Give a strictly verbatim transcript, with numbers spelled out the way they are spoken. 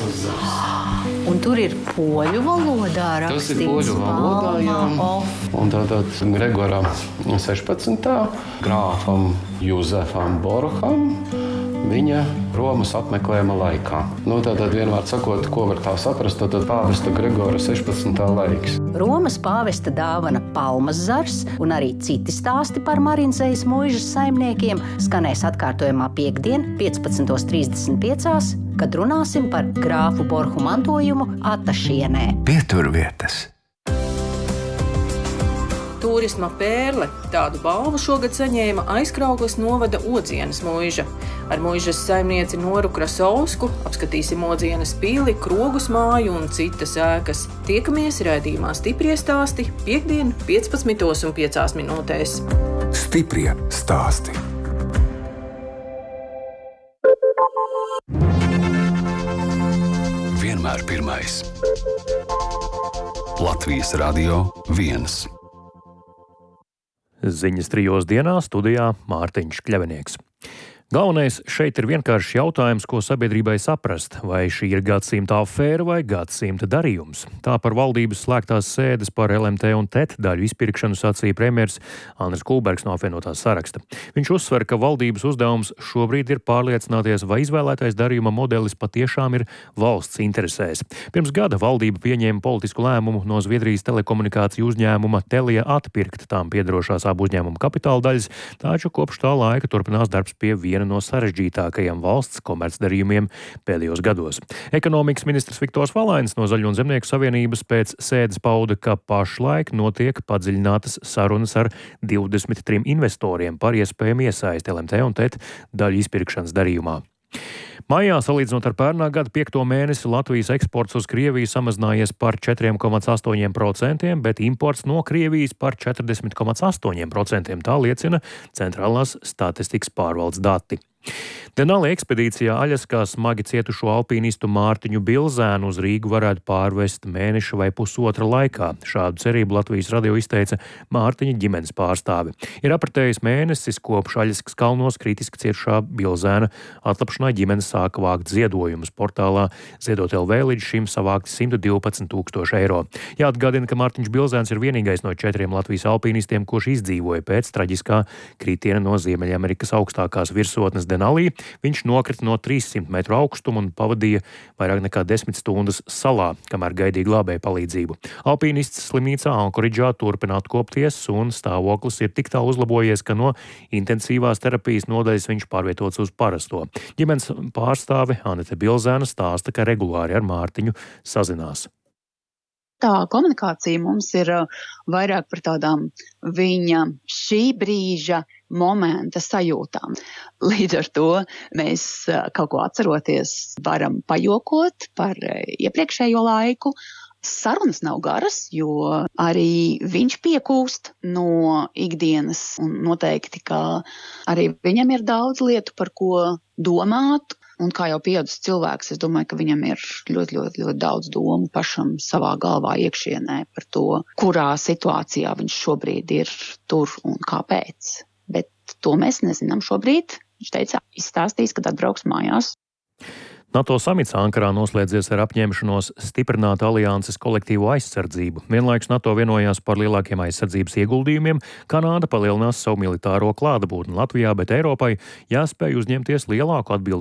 zars. Un tur ir poļu valodā rakstīts. Tas ir poļu valodā, jā. Un tātad Gregoram sešpadsmitā grāfam Juzefam Boruham viņa Romas apmeklējuma laikā. Nu, tātad vienmēr sakot, ko var tā saprast, tad pāvesta Gregora sešpadsmitā laiks. Romas pāvesta dāvana palmas zars un arī citi stāsti par Marinzejas muižas saimniekiem skanēs atkārtojumā piektdien, piecpadsmit trīsdesmit pieci, kad runāsim par grāfu Borhu mantojumu Atašienē. Pieturvietas. Tūrisma pērle tādu balvu šogad saņēma Aizkraukles novada Odzienas muiža. Ar muižas saimnieci Noru Krasovsku apskatīsim Odzienas pili, Krogus māju un citas ēkas. Tiekamies raidījumā Stiprie stāsti piektdien, piecpadsmit un piecās minūtēs. Stiprie stāsti. Vienmēr pirmais. Latvijas Radio viens. Ziņas trijos dienā studijā Mārtiņš Kļavinieks. Galvenais šeit ir vienkāršs jautājums, ko sabiedrībai saprast, vai šī ir gadsimta afēra vai gadsimta darījums. Tā par valdības slēgtās sēdes par L M T un T E T daļu izpirkšanu sacīja premjers Andris Kulbergs no apvienotās saraksta. Viņš uzsver, ka valdības uzdevums šobrīd ir pārliecināties, vai izvēlētais darījuma modelis patiešām ir valsts interesēs. Pirms gada valdība pieņēma politisku lēmumu no Zviedrijas telekomunikāciju uzņēmuma Telia atpirkt tām piederošās abu uzņēmumu kapitāla daļas, taču kopš tā laika turpinās darbs pie viena no sarežģītākajiem valsts komercdarījumiem pēdējos gados. Ekonomikas ministrs Viktors Valainis no Zaļo un Zemnieku savienības pēc sēdes pauda, ka pašlaik notiek padziļinātas sarunas ar divdesmit trim investoriem par iespējamu iesaisti L M T un T E T daļu izpirkšanas darījumā. Maijā, salīdzinot ar pērnā gada piekto mēnesi, Latvijas eksports uz Krieviju samazinājies par četri komats astoņi procenti, bet imports no Krievijas par četrdesmit komats astoņi procenti. Tā liecina Centrālās statistikas pārvaldes dati. Denali ekspedīcijā Aļaskā smagi cietušo alpīnistu Mārtiņu Bilzēnu uz Rīgu varētu pārvest mēneša vai pusotra laikā. Šādu cerību Latvijas radio izteica Mārtiņa ģimenes pārstāve. Ir apritējis mēnesis, kopš Aļaskas kalnos kritiski cietušā Bilzēna atlapšanai ģimenes sāka vākt ziedojumus. Portālā Ziedot L V līdz šim savākti simt divpadsmit tūkstoši eiro. Jāatgādina, ka Mārtiņš Bilzēns ir vienīgais no četriem Latvijas alpīnistiem, kurš izdzīvoja pēc traģiskā kritiena no Ziemeļamerikas augstākās virsotnes Denalī. Viņš nokrita no trīssimt metru augstuma un pavadīja vairāk nekā desmit stundas salā, kamēr gaidīja glābēju palīdzību. Alpīnists slimnīcā Ankoridžā turpina atkopties un stāvoklis ir tik tā uzlabojies, ka no intensīvās terapijas nodaļas viņš pārvietots uz parasto. Ģimenes pārstāve Anete Bilzēna stāsta, ka regulāri ar Mārtiņu sazinās. Tā komunikācija mums ir vairāk par tādām viņa šī brīža momenta sajūtām. Līdz ar to mēs kaut ko atceroties varam pajokot par iepriekšējo laiku. Sarunas nav garas, jo arī viņš piekūst no ikdienas un noteikti, ka arī viņam ir daudz lietu, par ko domāt. Un kā jau pieaudzis cilvēks, es domāju, ka viņam ir ļoti, ļoti, ļoti daudz domu pašam savā galvā iekšienē par to, kurā situācijā viņš šobrīd ir tur un kāpēc. Bet to mēs nezinām šobrīd. Viņš teica, izstāstīs, kad atbrauks mājās. NATO samits Ankarā noslēdzies ar apņemšanos stiprināt alianses kolektīvo aizsardzību. Vienlaikus NATO vienojās par lielākiem aizsardzības ieguldījumiem. Kanāda palielinās savu militāro klātbūtni Latvijā, bet Eiropai jāspēj uzņemties lielāku atbildību